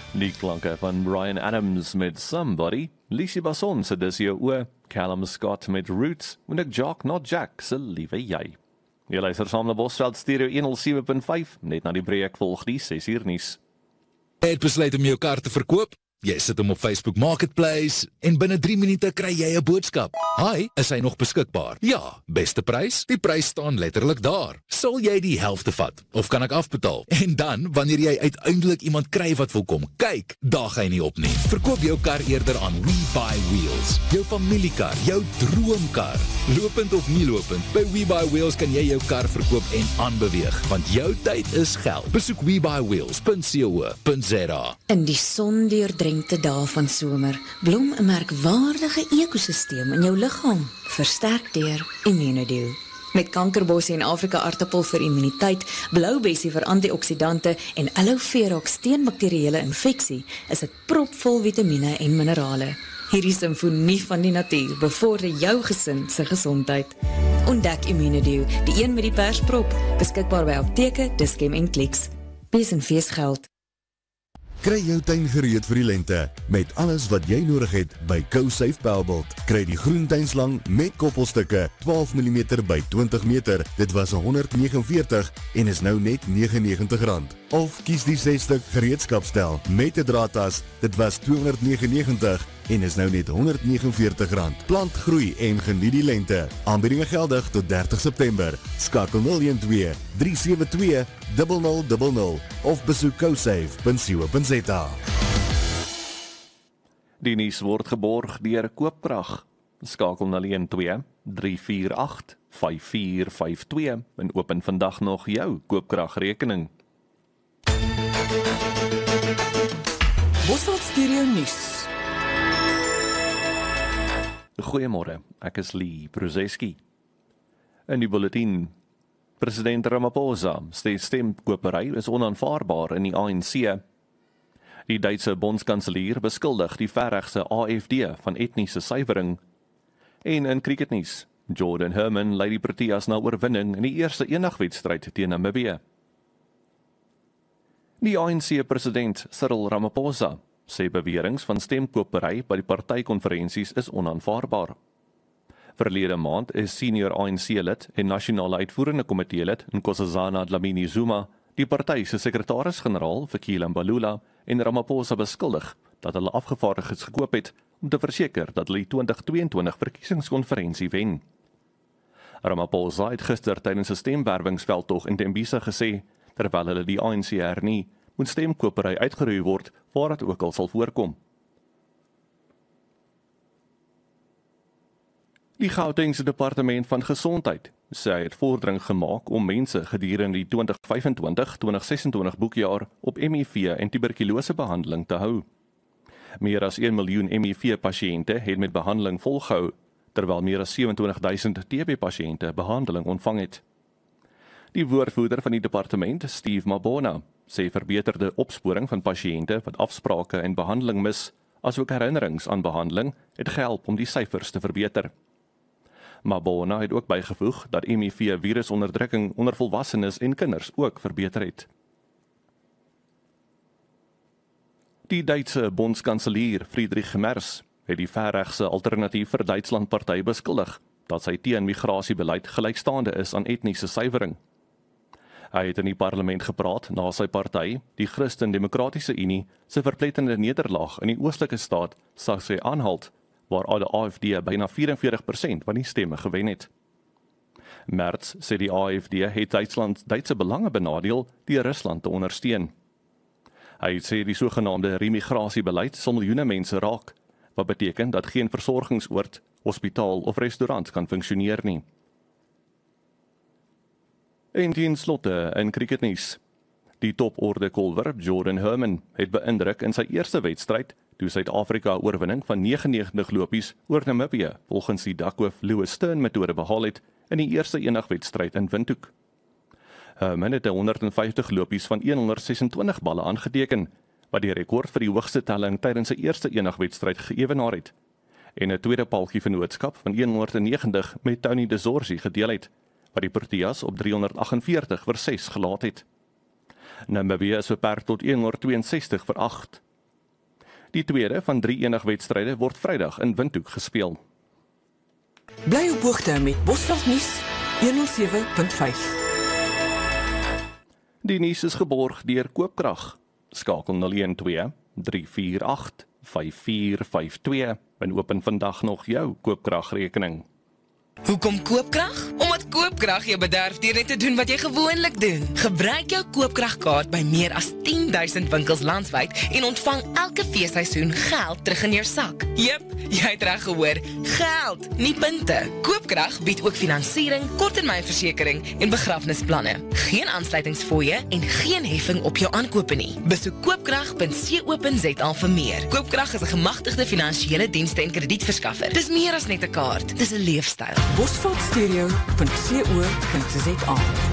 Die klanke van Bryan Adams met Somebody, Lisie Basson se Dis Jou Oor, Callum Scott met Roots, en ek Jock Not Jack se Liewe Jy. Jy luister saam na Bosveld Stereo 107.5, net na die breek volg die 6 uur nuus. Jy het besluit om jou kar te verkoop? Jy sit hom op Facebook Marketplace en binne 3 minute kry jy 'n boodskap. Hi, is hy nog beskikbaar? Ja, beste prys? Die prys staan letterlik daar. Sal jy die helfte vat? Of kan ek afbetaal? En dan, wanneer jy uiteindelik iemand kry wat wil kom kyk, daag hy nie op nie. Verkoop jou kar eerder aan WeBuyWheels. Jou familiekar, jou droomkar. Lopend of nie lopend, by WeBuyWheels kan jy jou kar verkoop en aanbeweeg, want jou tyd is geld. Besoek webuyWheels.co.za. In die sondeurdrenkte dae van somer, blom 'n merkwaardige ekosisteem in jou liggaam, versterk deur Immunodew. Met kankerbossie en Afrika aartappel vir immuniteit, bloubessie vir antioksidante en aloe vera teen bakterieële infeksie, is dit propvol vitamiene en minerale. Hierdie simfonie van die natuur bevorder jou gesin se gesondheid. Ontdek Immunodew, die een met die persprop, beskikbaar by apteke, Dischem en Clicks. Besenfees geld. Kry jou tuin gereed vir die lente, met alles wat jy nodig het by CoSafe Pelbelt. Kry die groentuinslang met koppelstukke, 12 mm by 20 meter, dit was R149 en is nou net R99. Of kies die 6-stuk gereedskapstel met 'n draadtas, dit was R299 en is nou net R149. Plant groei en geniet die lente. Aanbiedinge geldig tot 30 September. Skakel 012 372 0000 of besoek cosafe.co.za. Die nuus word geborg deur Koopkrag. Skakel 012 348 5452 en open vandag nog jou Koopkragrekening. Bosveld Stereo nuus. Goeiemôre, ek is Lee Bruzeski. In die bulletin, president Ramaphosa sê stemkopery is onaanvaarbaar in die ANC. Die Duitse bondskanselier beskuldig die verregse AfD van etniese suiwering. En in cricketnuus, Jordan Herman lei die Proteas na oorwinning in die eerste eendagswedstryd teen Namibië. Die ANC-president Cyril Ramaphosa sê beweringe van stemkopery by die partykonferensies is onaanvaarbaar. Verlede maand is senior ANC-lid en nasionale uitvoerende komitee-lid Nkosazana Dlamini Zuma die party se sekretaris-generaal Fikile Mbalula en Ramaphosa beskuldig dat hulle afgevaardigdes gekoop het om te verseker dat hulle die 2022 verkiesingskonferensie wen. Ramaphosa het gister tydens 'n stemwerwingsveldtog in Tembisa gesê, terwyl hulle die ANC hernie, moet stemkopery uitgeroei word waar dit ook al sal voorkom. Die Gautengse Departement van Gesondheid sê hy het vordering gemaak om mense gedurende die 2025-2026 boekjaar op HIV en tuberkulose behandeling te hou. Meer as 1 miljoen HIV-pasiënte het met behandeling volgehou, terwyl meer as 27,000 TB-pasiënte behandeling ontvang het. Die woordvoerder van die departement, Steve Mabona, sê verbeterde opsporing van pasiënte wat afsprake en behandeling mis, asook herinnerings aan behandeling, het gehelp om die syfers te verbeter. Mabona het ook bygevoeg dat HIV-virusonderdrukking onder volwassenes en kinders ook verbeter het. Die Duitse bondskanselier Friedrich Merz het die verregse alternatief vir Duitsland party beskuldig dat sy teen-migrasiebeleid gelykstaande is aan etniese suiwering. Hy het in die parlement gepraat na sy party, die Christen-Demokratiese Unie, se verpletterende nederlaag in die oostelike staat Saxe-Anhalt, waar die AfD byna 44% van die stemme gewen het. Merz sê die AfD het Duitse belange benadeel deur Rusland te ondersteun. Hy sê die sogenaamde remigrasiebeleid sal miljoene mense raak, wat beteken dat geen versorgingsoord, hospitaal of restaurant kan funksioneer nie. En ten slotte in cricketnuus. Die toporde kolwer Jordan Herman het beïndruk in sy eerste wedstryd toe Suid-Afrika oorwinning van 99 lopies oor Namibië volgens die Duckworth Lewis Stern metode behaal het in die eerste eendagswedstryd in Windhoek. Herman het 150 lopies van 126 balle aangeteken, wat die rekord vir die hoogste telling tydens sy eerste eendagswedstryd geëwenaar het, en 'n tweede paltjie vennootskap van 190 met Tony de Zorzi gedeel het, wat die Proteas op 348 vir 6 gelaat het. Namibië is beperk tot 162 vir 8, Die tweede van 3 enigwedstryde word Vrydag in Windhoek gespeel. Bly op hoogte met Bosveld nuus 107.5. Die nuus is geborg deur Koopkrag. Skakel 012 348 5452 en open vandag nog jou Koopkragrekening. Hoekom Koopkrag? Omdat Koopkrag jou bederf deur net te doen wat jy gewoonlik doen. Gebruik jou Koopkragkaart by meer as 10,000 winkels landwyd en ontvang elke feesseisoen geld terug in jou sak. Jep, jy het reg gehoor, geld, nie punte. Koopkrag bied ook finansiering, korttermynversekering en begrafnisplanne. Geen aansluitingsfooie en geen heffing op jou aankope nie. Besoek koopkrag.co.za vir meer. Koopkrag is 'n gemagtigde finansiële dienste en kredietverskaffer. Dis meer as net 'n kaart, dis 'n leefstyl. Bosveldstereo.co.za